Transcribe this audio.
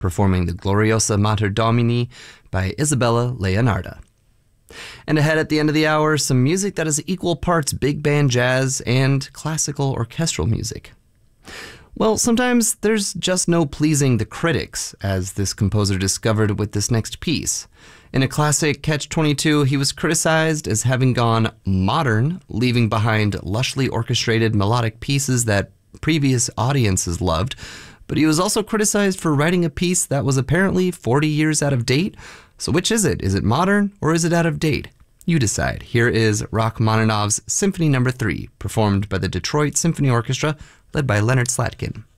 performing the Gloriosa Mater Domini by Isabella Leonarda. And ahead at the end of the hour, some music that is equal parts big band jazz and classical orchestral music. Well, sometimes there's just no pleasing the critics, as this composer discovered with this next piece. In a classic Catch-22, he was criticized as having gone modern, leaving behind lushly orchestrated melodic pieces that previous audiences loved, but he was also criticized for writing a piece that was apparently 40 years out of date. So which is it? Is it modern or is it out of date? You decide. Here is Rachmaninoff's Symphony No. 3, performed by the Detroit Symphony Orchestra, led by Leonard Slatkin.